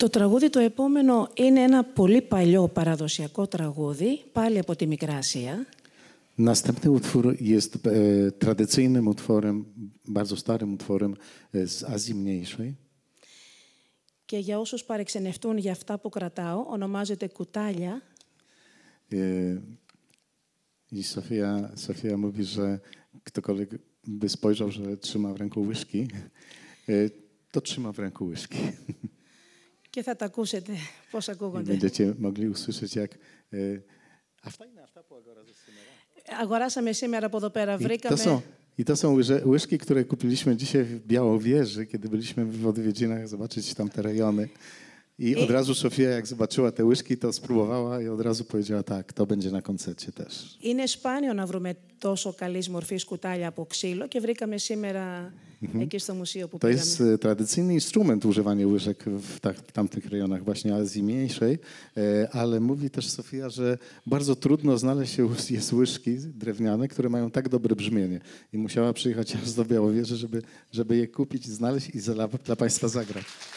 Το τραγούδι το επόμενο είναι ένα πολύ παλιό παραδοσιακό τραγούδι, πάλι από τη Μικρά Ασία. Następny utwór jest tradycyjnym utworem, bardzo starym utworem z Azji Mniejszej. Και για όσους παρεξενευτούν για αυτά που κρατάω, ονομάζεται κουτάλια. I Sofia mówi, że ktokolwiek by spojrzał, że trzyma w ręku łyżki, to trzyma w ręku łyżki. Και θα τα ακούσετε πώς ακούγονται. Będziecie mogli usłyszeć, jak... Αυτά είναι αυτά που αγοράζεις σήμερα. Αγοράσαμε σήμερα από εδώ πέρα, βρήκαμε... I to są łyżki, które kupiliśmy dzisiaj w Białowieży, kiedy byliśmy w odwiedzinach zobaczyć tam te rejony. I od razu Sofia, jak zobaczyła te łyżki, to spróbowała i od razu powiedziała tak, to będzie na koncercie też. Είναι σπάνιο να βρούμε τόσο καλής μορφής κουτάλια από ξύλο και βρήκαμε σήμερα εκεί στο μουσείο που To πήγαμε. jest tradycyjny instrument używanie łyżek w tamtych rejonach właśnie Azji Mniejszej, ale mówi też Sofia, że bardzo trudno znaleźć jest łyżki drewniane, które mają tak dobre brzmienie. I musiała przyjechać aż do Białowieży, żeby je kupić, znaleźć i dla Państwa zagrać.